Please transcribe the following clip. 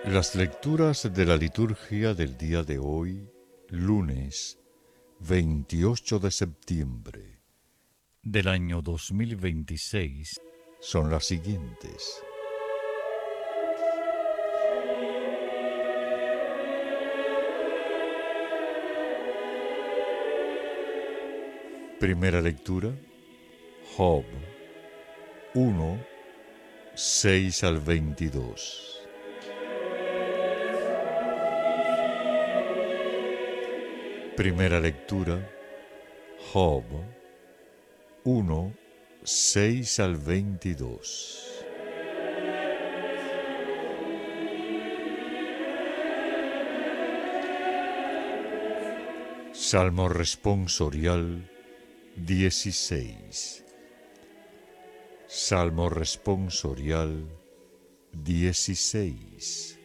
Las lecturas de la liturgia del día de hoy, lunes 28 de septiembre del año 2026, son las siguientes. Primera lectura, Job 1, 6 al 22. Primera lectura, Job 1, 6 al 22. Salmo responsorial 16. Salmo responsorial 16.